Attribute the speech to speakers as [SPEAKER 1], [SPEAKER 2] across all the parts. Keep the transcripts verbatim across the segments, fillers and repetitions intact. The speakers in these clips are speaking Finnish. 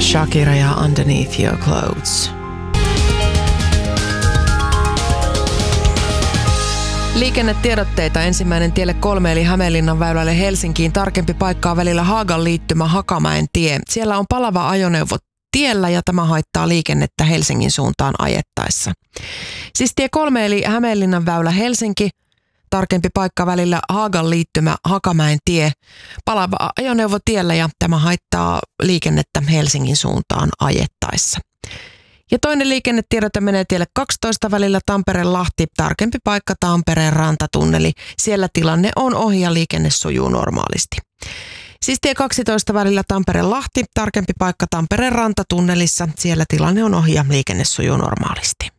[SPEAKER 1] Shakira ja Underneath Your Clothes. Liikennetiedotteita ensimmäinen tielle kolme eli Hämeenlinnan väylälle Helsinkiin. Tarkempi paikkaa välillä Haagan liittymä Hakamäen tie. Siellä on palava ajoneuvo tiellä ja tämä haittaa liikennettä Helsingin suuntaan ajettaessa. Siis tie kolme eli Hämeenlinnan väylä Helsinki. Tarkempi paikka välillä Haagan liittymä Hakamäen tie. Palava ajoneuvo tiellä ja tämä haittaa liikennettä Helsingin suuntaan ajettaessa. Ja toinen liikennetiedote menee tielle kaksitoista välillä Tampere-Lahti, tarkempi paikka Tampereen rantatunneli. Siellä tilanne on ohi ja liikenne sujuu normaalisti. Siis tie kaksitoista välillä Tampere-Lahti, tarkempi paikka Tampereen rantatunnelissa. Siellä tilanne on ohi ja liikenne sujuu normaalisti.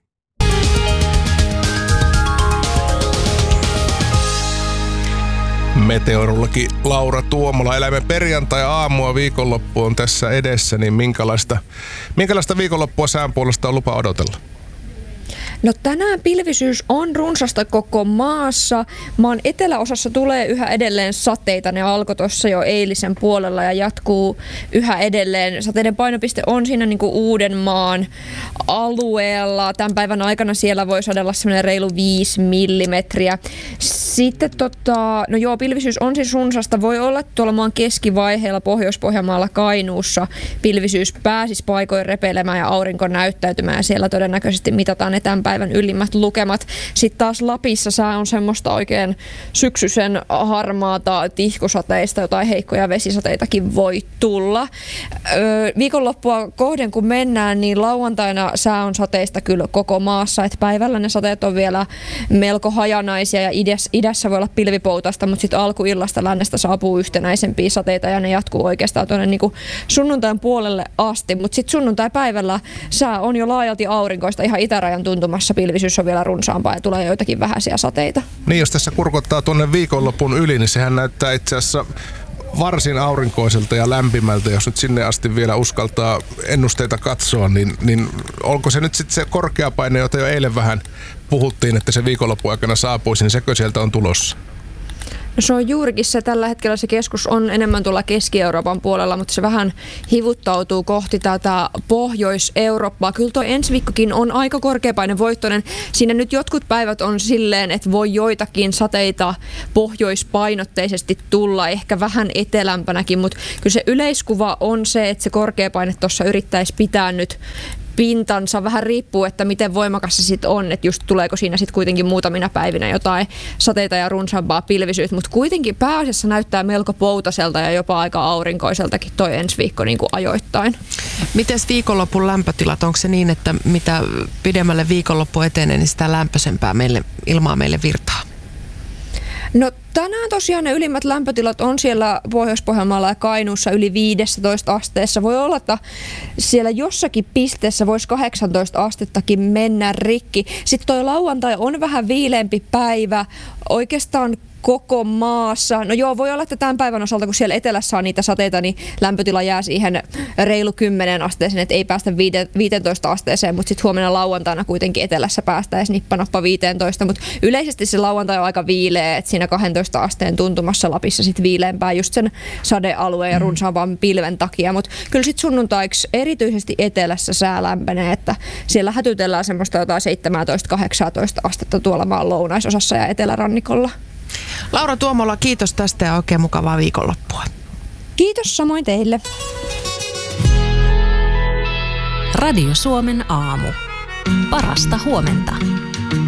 [SPEAKER 2] Meteorologi Laura Tuomola. Elämme perjantai-aamua, viikonloppu on tässä edessä, niin minkälaista, minkälaista viikonloppua sään puolesta on lupa odotella?
[SPEAKER 3] No tänään pilvisyys on runsasta koko maassa. Maan eteläosassa tulee yhä edelleen sateita. Ne alkoi tuossa jo eilisen puolella ja jatkuu yhä edelleen. Sateiden painopiste on siinä niin kuin Uudenmaan alueella. Tämän päivän aikana siellä voi sadella semmoinen reilu viisi millimetriä. Sitten tota, no joo, pilvisyys on siis runsasta. Voi olla tuolla maan keskivaiheella Pohjois-Pohjanmaalla Kainuussa pilvisyys pääsisi paikoin repeilemään ja aurinko näyttäytymään. Ja siellä todennäköisesti mitataan ne tämän päivän ylimmät lukemat. Sitten taas Lapissa sää on semmoista oikein syksyisen harmaata tihkusateista, jotain heikkoja vesisateitakin voi tulla. Öö, viikonloppua kohden kun mennään, niin lauantaina sää on sateista kyllä koko maassa. Et päivällä ne sateet on vielä melko hajanaisia ja idässä, idässä voi olla pilvipoutasta, mutta sitten alkuillasta lännestä saapuu yhtenäisempiä sateita ja ne jatkuu oikeastaan tuonne niinku sunnuntain puolelle asti. Mutta sitten sunnuntai-päivällä sää on jo laajalti aurinkoista ihan itärajan tuntumassa. Pilvisyys on vielä runsaampaa ja tulee joitakin vähäisiä sateita.
[SPEAKER 2] Niin, jos tässä kurkottaa tuonne viikonlopun yli, niin sehän näyttää itse asiassa varsin aurinkoiselta ja lämpimältä. Jos nyt sinne asti vielä uskaltaa ennusteita katsoa, niin, niin onko se nyt sitten se korkeapaine, jota jo eilen vähän puhuttiin, että se viikonlopun aikana saapuisi, niin sekö sieltä on tulossa?
[SPEAKER 3] No se on juurikin se, tällä hetkellä se keskus on enemmän tuolla Keski-Euroopan puolella, mutta se vähän hivuttautuu kohti tätä Pohjois-Eurooppaa. Kyllä tuo ensi viikkokin on aika korkeapainevoittoinen. Siinä nyt jotkut päivät on silleen, että voi joitakin sateita pohjoispainotteisesti tulla, ehkä vähän etelämpänäkin, mutta kyllä se yleiskuva on se, että se korkeapaine tuossa yrittäisi pitää nyt pintansa. Vähän riippuu, että miten voimakas se sitten on, että just tuleeko siinä sitten kuitenkin muutamina päivinä jotain sateita ja runsaampaa pilvisyyttä, mutta kuitenkin pääasiassa näyttää melko poutaselta ja jopa aika aurinkoiseltakin toi ensi viikko niin kuin ajoittain.
[SPEAKER 1] Mites viikonlopun lämpötilat? Onko se niin, että mitä pidemmälle viikonloppu etenee, niin sitä lämpöisempää meille, ilmaa meille virtaa?
[SPEAKER 3] No tänään tosiaan ne ylimmät lämpötilat on siellä Pohjois-Pohjanmaalla ja Kainuussa yli viisitoista asteessa. Voi olla, että siellä jossakin pisteessä voisi kahdeksantoista astettakin mennä rikki. Sitten toi lauantai on vähän viileämpi päivä. Oikeastaan koko maassa. No joo, voi olla, että tämän päivän osalta, kun siellä etelässä on niitä sateita, niin lämpötila jää siihen reilu kymmenen asteeseen, että ei päästä viisitoista asteeseen, mutta sitten huomenna lauantaina kuitenkin etelässä päästäisiin nippanoppa viisitoista, mutta yleisesti se lauantai on aika viileä, että siinä kaksitoista asteen tuntumassa Lapissa sitten viileämpää just sen sadealueen ja runsaavan pilven takia, mutta kyllä sitten sunnuntaiksi erityisesti etelässä sää lämpenee, että siellä hätytellään semmoista jotain seitsemäntoista kahdeksantoista astetta tuolla maan lounaisosassa ja etelärannikolla.
[SPEAKER 1] Laura Tuomola, kiitos tästä ja oikein mukavaa viikonloppua.
[SPEAKER 3] Kiitos samoin teille.
[SPEAKER 4] Radio Suomen aamu. Parasta huomenta.